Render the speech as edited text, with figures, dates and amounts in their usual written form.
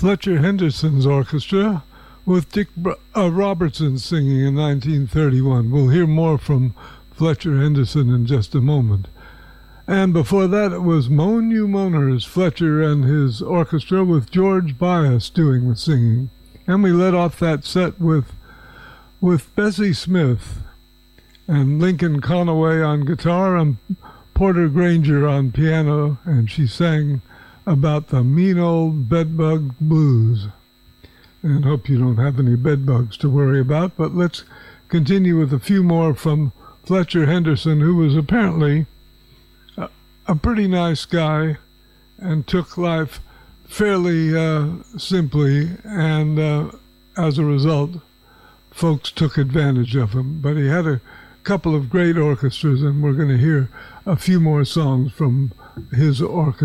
Fletcher Henderson's orchestra with Dick Robertson singing in 1931. We'll hear more from Fletcher Henderson in just a moment. And before that, it was Moan You Moaners, Fletcher and his orchestra with George Bias doing the singing. And we led off that set with Bessie Smith and Lincoln Conaway on guitar and Porter Granger on piano, and she sang about the mean old bedbug blues. And hope you don't have any bedbugs to worry about, but let's continue with a few more from Fletcher Henderson, who was apparently a pretty nice guy and took life fairly simply, and as a result, folks took advantage of him. But he had a couple of great orchestras, and we're going to hear a few more songs from his orchestra.